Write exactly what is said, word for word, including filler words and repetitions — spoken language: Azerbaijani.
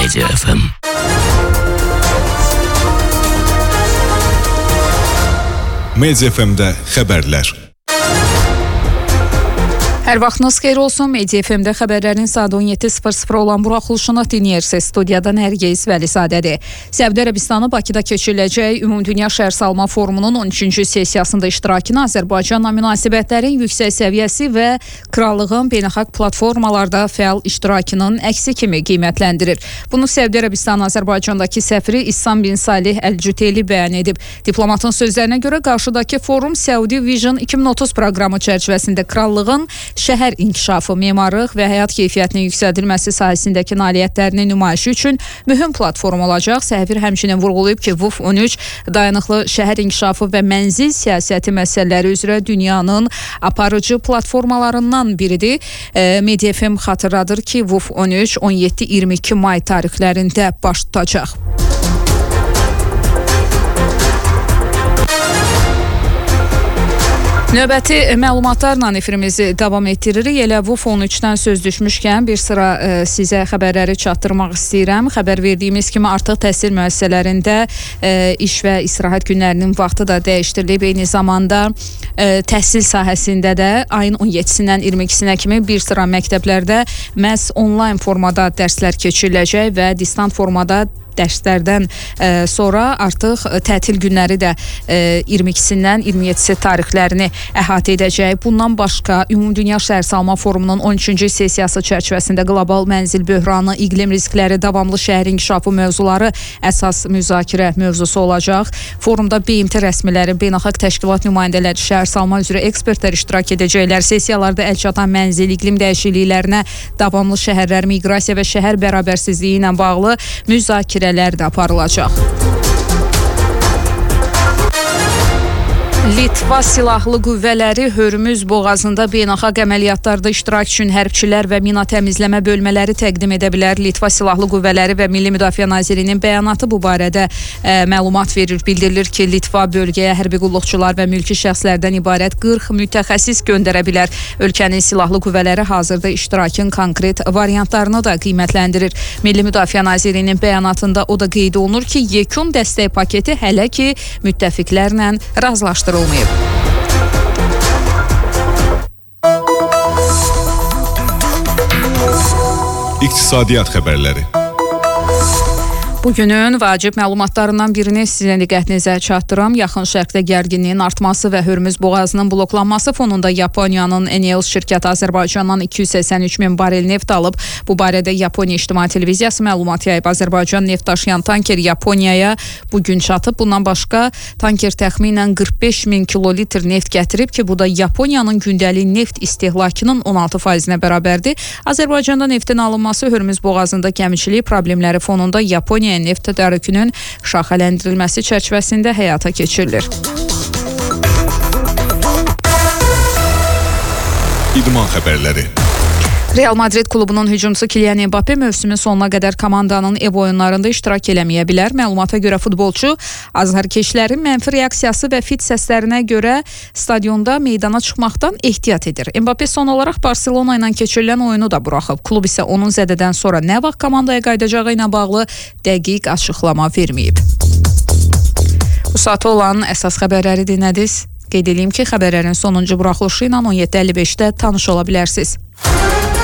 Media F M. Media F M-də xəbərlər. Hər vaxtınız xeyir olsun. Media F M-də xəbərlərin saat on yeddi sıfır sıfır olan buraxılışını dinləyirsiniz. Studiyadan Nərgiz Vəlisədədir. Səudiyyə Ərəbistanı Bakıda keçiriləcək Ümumdünya Şəhərsalma Forumunun on üçüncü sessiyasında iştirakını Azərbaycanla münasibətlərin yüksək səviyyəsi və krallığın beynəlxalq platformalarda fəal iştirakının əksi kimi qiymətləndirir. Bunu Səudiyyə Ərəbistanı Azərbaycandakı səfiri İhsan bin Salih Əl-Cüteyli bəyan edib. Diplomatın sözlərinə görə qarşıdakı forum Saudi Vision iki min otuz proqramı çərçivəsində krallığın şəhər inkişafı, memarlıq və həyat keyfiyyətinin yüksəldilməsi sahəsindəki nailiyyətlərinin nümayişi üçün mühüm platform olacaq. Səfir həmçinin vurğulayıb ki, V U F on üç dayanıqlı şəhər inkişafı və mənzil siyasəti məsələləri üzrə dünyanın aparıcı platformalarından biridir. E, Media F M xatırladır ki, V U F on üç on yeddi iyirmi iki may tarixlərində baş tutacaq. Növbəti məlumatlarla efirimizi davam etdiririk. Elə V U F on üçdən söz düşmüşkən bir sıra e, sizə xəbərləri çatdırmaq istəyirəm. Xəbər verdiyimiz kimi artıq təhsil müəssisələrində e, iş və istirahət günlərinin vaxtı da dəyişdirilib. Eyni zamanda e, təhsil sahəsində də ayın on yeddisindən iyirmi ikisinə kimi bir sıra məktəblərdə məhz onlayn formada dərslər keçiriləcək və distant formada dərslərdən e, sonra artıq tətil günləri də e, iyirmi ikisindən iyirmi yeddisi tarixlərini əhatə edəcək. Bundan başqa Ümumdünya Şəhərsalma Forumunun on üçüncü sessiyası çərçivəsində qlobal mənzil böhranı, iqlim riskləri, davamlı şəhər inkişafı mövzuları əsas müzakirə mövzusu olacaq. Forumda B M T rəsmiləri, beynəlxalq təşkilat nümayəndələri, şəhərsalma üzrə ekspertlər iştirak edəcəklər. Sessiyalarda əlçatan mənzil, iqlim dəyişikliklərinə, davamlı şəhərlər, miqrasiya və şəhər bərabərsizliyi ilə bağlı müzakirə də aparılacaq. Litva silahlı qüvvələri Hörmüz boğazında beynəlxalq əməliyyatlarda iştirak üçün hərbçilər və mina təmizləmə bölmələri təqdim edə bilər. Litva silahlı qüvvələri və Milli Müdafiə Nazirliyinin bəyanatı bu barədə ə, məlumat verir. Bildirilir ki, Litva bölgəyə hərbi qulluqçular və mülki şəxslərdən ibarət qırx mütəxəssis göndərə bilər. Ölkənin silahlı qüvvələri hazırda iştirakın konkret variantlarını da qiymətləndirir. Milli Müdafiə Nazirliyinin bəyanatında o da qeyd olunur ki, yekun dəstək paketi hələ ki müttəfiqlərlə razılaşdırılır. İqtisadiyyat xəbərləri. Bugünün vacib məlumatlarından birini sizin diqqətinizə çatdırım. Yaxın Şərqdə gərginliyin artması və Hörmüz boğazının bloklanması fonunda Yaponiyanın Eneos şirkəti Azərbaycandan iki yüz səksən üç min barel neft alıb. Bu barədə Yaponiya İctimai Televiziyası məlumat yayıb. Azərbaycan neft daşıyan tanker Yaponiyaya bugün çatıb. Bundan başqa tanker təxminən qırx beş min kilolitr neft gətirib ki, bu da Yaponiyanın gündəlik neft istehlakının on altı faizinə bərabərdir. Azərbaycanda neftin alınması Hörmüz boğazında gəmiçilik problemləri fonunda Yaponiya neft tədarükünün şaxələndirilməsi çərçivəsində həyata keçirilir. İdman xəbərləri. Real Madrid klubunun hücumçusu Kylian Mbappe mövsümün sonuna qədər komandanın ev oyunlarında iştirak eləməyə bilər. Məlumata görə futbolçu azarkeşlərin mənfi reaksiyası və fit səslərinə görə stadionda meydana çıxmaqdan ehtiyat edir. Mbappe son olaraq Barcelona ilə keçirilən oyunu da buraxıb. Klub isə onun zədədən sonra nə vaxt komandaya qayıdacağı ilə bağlı dəqiq açıqlama verməyib. Bu saata olan əsas xəbərləri dinlədiniz. Qeyd edeyim ki, xəbərlərin sonuncu buraxılışı ilə on yeddi əlli beşdə tanış ola bilərsiniz.